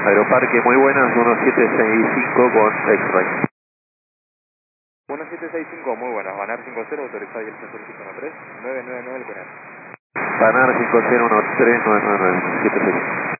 Aeroparque, muy buenas, 1765 con X-Ray. 1765, muy buenas, Banar 50, autorizado y el sensor 513, 999 el penal. Banar 501399, 765.